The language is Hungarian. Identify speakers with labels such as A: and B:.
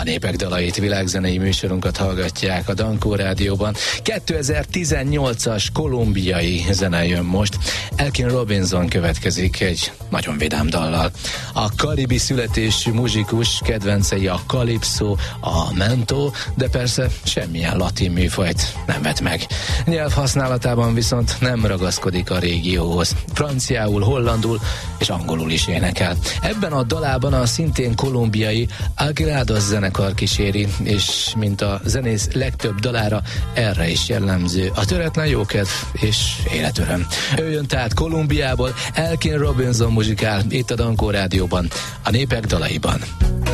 A: Népek dalait, világzenei műsorunkat hallgatják a Dankó Rádióban. 2018-as kolumbiai zene jön most. Elkin Robinson következik egy nagyon vidám dallal. A karibi születésű muzsikus kedvencei a kalipszó, a mento, de persze semmilyen latin műfajt nem vet meg. Nyelvhasználatában viszont nem ragaszkodik a régióhoz. Franciául, hollandul és angolul is énekel. Ebben a dalában a szintén kolumbiai Agrados zenekar kíséri, és mint a zenész legtöbb dalára erre is jellemző a töretlen jókedv és életöröm. Ő jön tehát Kolumbiából, Elkin Robinson muzsikál itt a Dankó Rádióban, a Népek dalaiban.